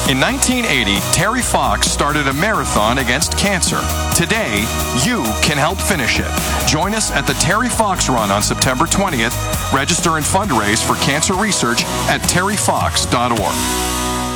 In 1980, Terry Fox started a marathon against cancer. Today, you can help finish it. Join us at the Terry Fox Run on September 20th. Register and fundraise for cancer research at terryfox.org.